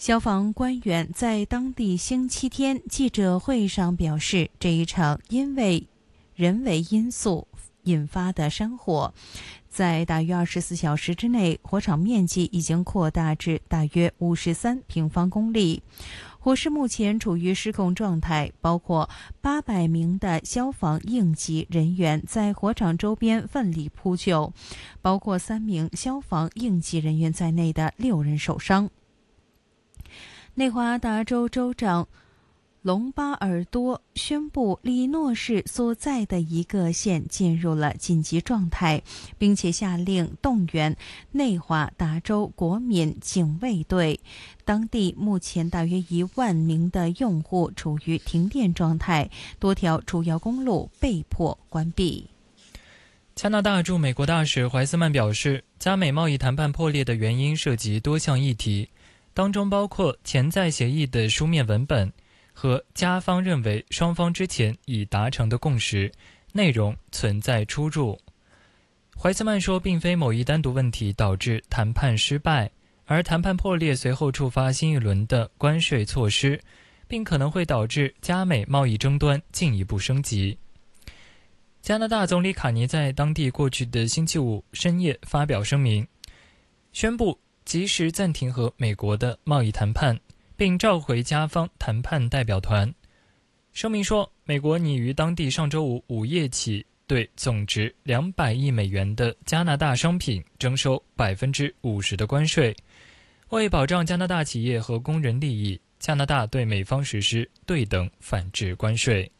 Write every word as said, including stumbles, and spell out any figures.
消防官员在当地星期天记者会上表示，这一场因为人为因素引发的山火，在大约二十四小时之内，火场面积已经扩大至大约五十三平方公里。火势目前处于失控状态，包括八百名的消防应急人员在火场周边奋力扑救，包括三名消防应急人员在内的六人受伤。内华达州州长隆巴尔多宣布，利伊诺市所在的一个县进入了紧急状态，并且下令动员内华达州国民警卫队。当地目前大约一万名的用户处于停电状态，多条主要公路被迫关闭。 加拿大驻美国大使怀斯曼表示，加美贸易谈判破裂的原因涉及多项议题，当中包括潜在协议的书面文本和加方认为双方之前已达成的共识，内容存在出入。怀斯曼说，并非某一单独问题导致谈判失败，而谈判破裂随后触发新一轮的关税措施，并可能会导致加美贸易争端进一步升级。加拿大总理卡尼在当地过去的星期五深夜发表声明，宣布及时暂停和美国的贸易谈判，并召回加方谈判代表团。声明说，美国拟于当地上周五午夜起对总值两百亿美元的加拿大商品征收 百分之五十 的关税。为保障加拿大企业和工人利益，加拿大对美方实施对等反制关税。